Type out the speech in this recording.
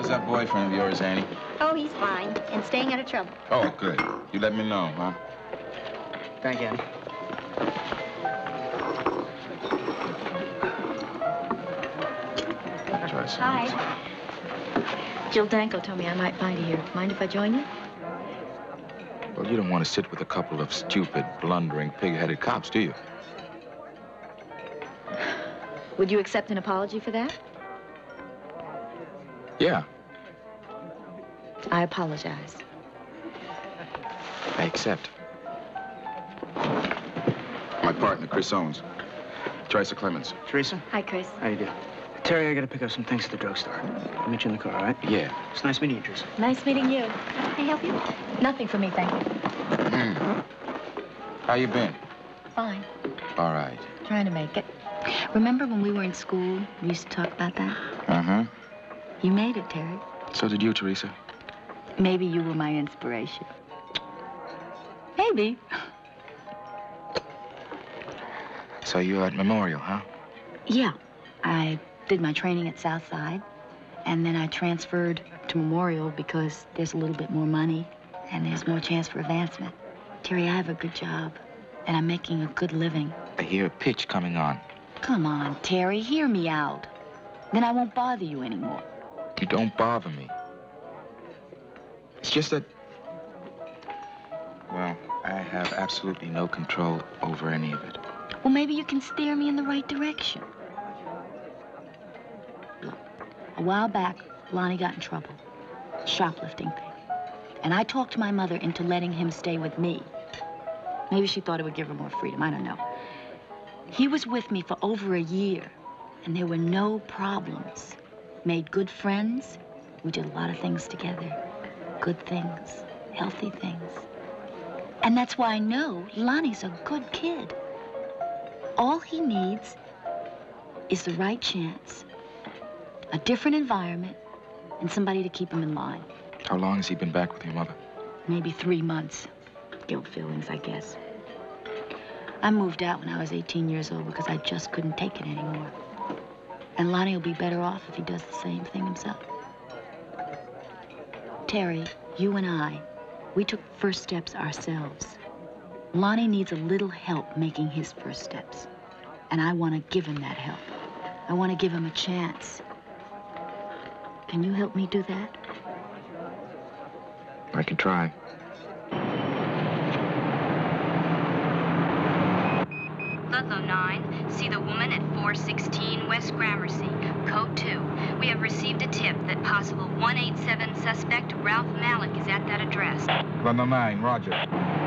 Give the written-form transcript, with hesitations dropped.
How's that boyfriend of yours, Annie? Oh, he's fine and staying out of trouble. Oh, good. You let me know, huh? Thank you, Annie. Try some. Hi. Jill Danko told me I might find you here. Mind if I join you? Well, you don't want to sit with a couple of stupid, blundering, pig-headed cops, do you? Would you accept an apology for that? Yeah. I apologize. I accept. My partner, Chris Owens. Teresa Clemens. Teresa? Hi, Chris. How you doing? Terry, I gotta pick up some things at the drugstore. I'll meet you in the car, all right? Yeah. It's nice meeting you, Teresa. Nice meeting you. Can I help you? Nothing for me, thank you. How you been? Fine. All right. Trying to make it. Remember when we were in school, we used to talk about that? Uh-huh. You made it, Terry. So did you, Teresa. Maybe you were my inspiration. Maybe. So you're at Memorial, huh? Yeah. I did my training at Southside, and then I transferred to Memorial because there's a little bit more money and there's more chance for advancement. Terry, I have a good job, and I'm making a good living. I hear a pitch coming on. Come on, Terry, hear me out. Then I won't bother you anymore. You don't bother me. It's just that... Well, I have absolutely no control over any of it. Well, maybe you can steer me in the right direction. Look, a while back, Lonnie got in trouble. Shoplifting thing. And I talked to my mother into letting him stay with me. Maybe she thought it would give her more freedom, I don't know. He was with me for over a year, and there were no problems. Made good friends. We did a lot of things together. Good things, healthy things. And that's why I know Lonnie's a good kid. All he needs is the right chance, a different environment, and somebody to keep him in line. How long has he been back with your mother? Maybe 3 months. Guilt feelings, I guess. I moved out when I was 18 years old because I just couldn't take it anymore. And Lonnie will be better off if he does the same thing himself. Terry, you and I, we took first steps ourselves. Lonnie needs a little help making his first steps. And I want to give him that help. I want to give him a chance. Can you help me do that? I can try. Ludlow 9, see the woman at 416 West Gramercy, Code 2. We have received a tip that possible 187 suspect Ralph Malik is at that address. London 9, roger.